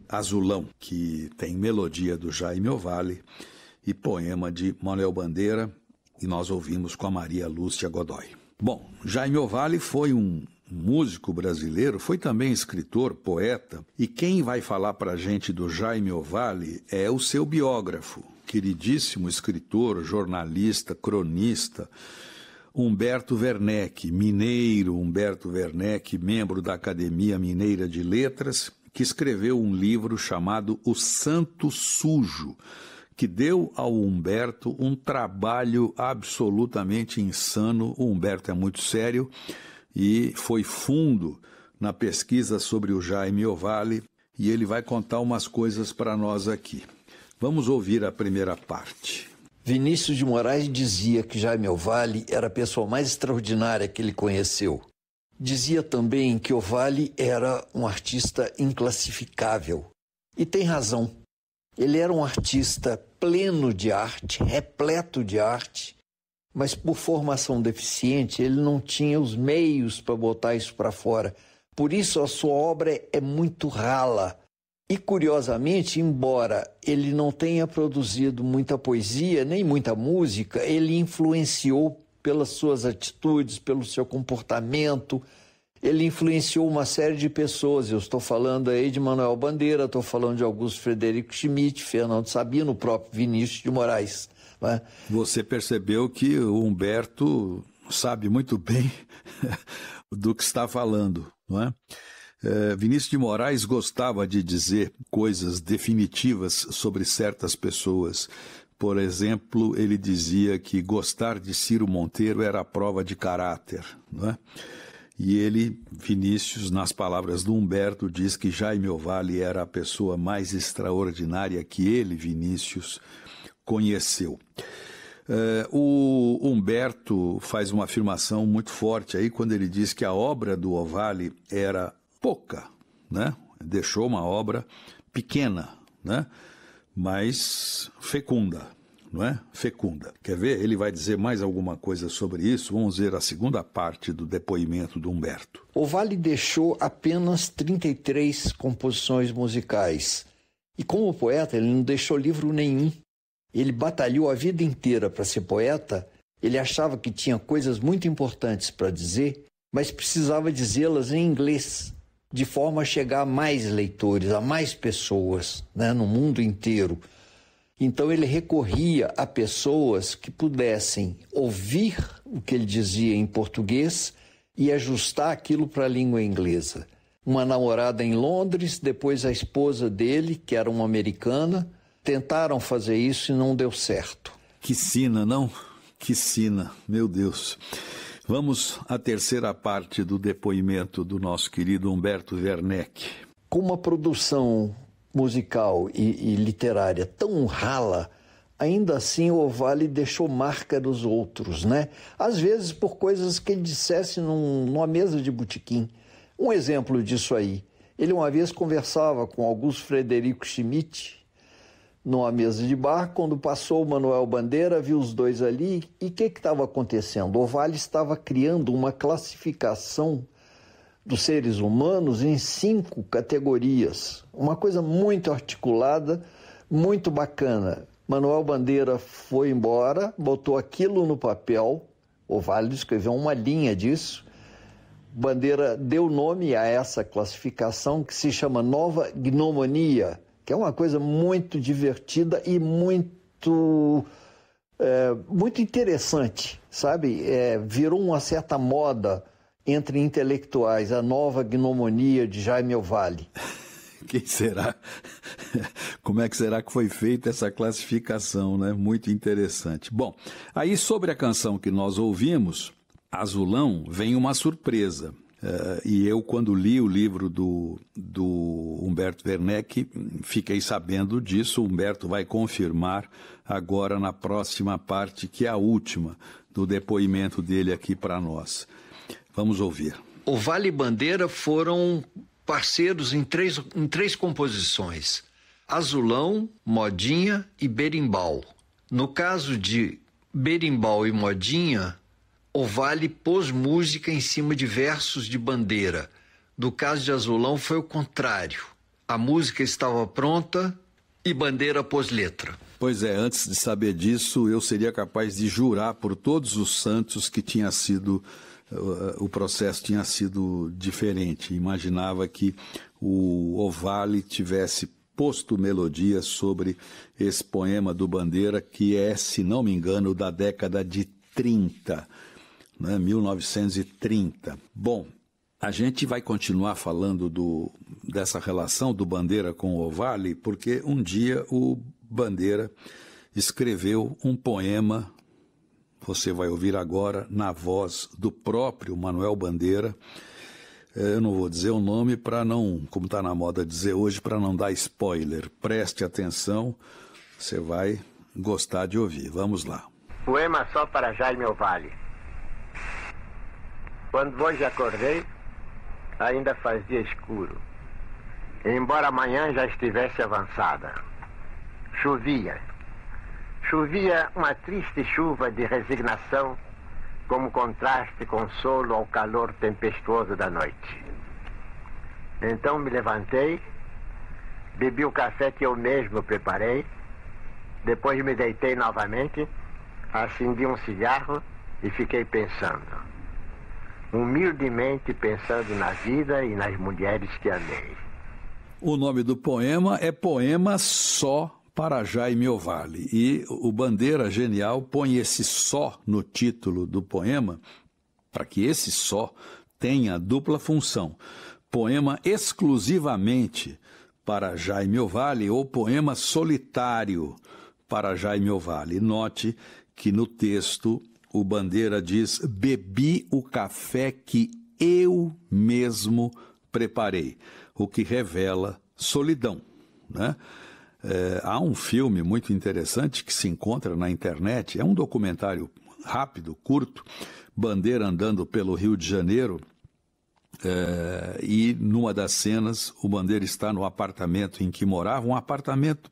Azulão, que tem melodia do Jaime Ovalle e poema de Manuel Bandeira, e nós ouvimos com a Maria Lúcia Godoy. Bom, Jaime Ovalle foi um músico brasileiro, foi também escritor, poeta, e quem vai falar pra gente do Jaime Ovalle é o seu biógrafo, queridíssimo escritor, jornalista, cronista, Humberto Werneck, mineiro Humberto Werneck, membro da Academia Mineira de Letras, que escreveu um livro chamado O Santo Sujo, que deu ao Humberto um trabalho absolutamente insano. O Humberto é muito sério e foi fundo na pesquisa sobre o Jaime Ovalle, e ele vai contar umas coisas para nós aqui. Vamos ouvir a primeira parte. Vinícius de Moraes dizia que Jaime Ovalle era a pessoa mais extraordinária que ele conheceu. Dizia também que Ovalle era um artista inclassificável. E tem razão. Ele era um artista pleno de arte, repleto de arte, mas por formação deficiente ele não tinha os meios para botar isso para fora. Por isso a sua obra é muito rala. E curiosamente, embora ele não tenha produzido muita poesia, nem muita música, ele influenciou pelas suas atitudes, pelo seu comportamento. Ele influenciou uma série de pessoas. Eu estou falando aí de Manuel Bandeira, estou falando de Augusto Frederico Schmidt, Fernando Sabino, o próprio Vinícius de Moraes. Né? Você percebeu que o Humberto sabe muito bem do que está falando, não é? Vinícius de Moraes gostava de dizer coisas definitivas sobre certas pessoas. Por exemplo, ele dizia que gostar de Ciro Monteiro era a prova de caráter, não é? E ele, Vinícius, nas palavras do Humberto, diz que Jaime Ovalle era a pessoa mais extraordinária que ele, Vinícius, conheceu. O Humberto faz uma afirmação muito forte aí quando ele diz que a obra do Ovalle era pouca, né? Deixou uma obra pequena, né? Mas fecunda, não é? Fecunda. Quer ver? Ele vai dizer mais alguma coisa sobre isso. Vamos ver a segunda parte do depoimento do Humberto. Ovalle deixou apenas 33 composições musicais. E como poeta, ele não deixou livro nenhum. Ele batalhou a vida inteira para ser poeta. Ele achava que tinha coisas muito importantes para dizer, mas precisava dizê-las em inglês, de forma a chegar a mais leitores, a mais pessoas, né, no mundo inteiro. Então ele recorria a pessoas que pudessem ouvir o que ele dizia em português e ajustar aquilo para a língua inglesa. Uma namorada em Londres, depois a esposa dele, que era uma americana, tentaram fazer isso e não deu certo. Que sina, não? Que sina, meu Deus. Vamos à terceira parte do depoimento do nosso querido Humberto Werneck. Com uma produção musical e literária tão rala, ainda assim o Ovalle deixou marca dos outros, né? Às vezes por coisas que ele dissesse numa mesa de botequim. Um exemplo disso aí, ele uma vez conversava com Augusto Frederico Schmidt numa mesa de bar, quando passou o Manuel Bandeira, viu os dois ali, e o que estava acontecendo? O Ovalle estava criando uma classificação dos seres humanos em 5 categorias. Uma coisa muito articulada, muito bacana. Manuel Bandeira foi embora, botou aquilo no papel, Ovalle escreveu uma linha disso. Bandeira deu nome a essa classificação que se chama Nova Gnomonia, que é uma coisa muito divertida e muito interessante, sabe? Virou uma certa moda entre intelectuais, a Nova Gnomonia de Jaime Ovalle. Quem será? Como é que será que foi feita essa classificação, né? Muito interessante. Bom, aí sobre a canção que nós ouvimos, Azulão, vem uma surpresa. E eu, quando li o livro do Humberto Werneck, fiquei sabendo disso. O Humberto vai confirmar agora na próxima parte, que é a última do depoimento dele aqui para nós. Vamos ouvir. Ovalle e Bandeira foram parceiros em três composições: Azulão, Modinha e Berimbau. No caso de Berimbau e Modinha, Ovalle pôs música em cima de versos de Bandeira. No caso de Azulão foi o contrário. A música estava pronta e Bandeira pôs letra. Pois é, antes de saber disso, eu seria capaz de jurar por todos os santos que o processo tinha sido diferente. Imaginava que o Ovalle tivesse posto melodia sobre esse poema do Bandeira, que é, se não me engano, da década de 30, né? 1930. Bom, a gente vai continuar falando dessa relação do Bandeira com o Ovalle, porque um dia o Bandeira escreveu um poema, você vai ouvir agora, na voz do próprio Manuel Bandeira. Eu não vou dizer o nome para não, como está na moda dizer hoje, para não dar spoiler. Preste atenção, você vai gostar de ouvir. Vamos lá. Poema só para Jaime Ovalle. Quando hoje acordei, ainda fazia escuro, embora a manhã já estivesse avançada. Chovia uma triste chuva de resignação, como contraste consolo ao calor tempestuoso da noite. Então me levantei, bebi o café que eu mesmo preparei, depois me deitei novamente, acendi um cigarro e fiquei pensando. Humildemente pensando na vida e nas mulheres que amei. O nome do poema é Poema Só para Jaime Ovalle. E o Bandeira, genial, põe esse só no título do poema para que esse só tenha dupla função. Poema exclusivamente para Jaime Ovalle ou poema solitário para Jaime Ovalle. Note que no texto o Bandeira diz: bebi o café que eu mesmo preparei, o que revela solidão, né? Há um filme muito interessante que se encontra na internet, é um documentário rápido, curto, Bandeira andando pelo Rio de Janeiro, e numa das cenas o Bandeira está no apartamento em que morava, um apartamento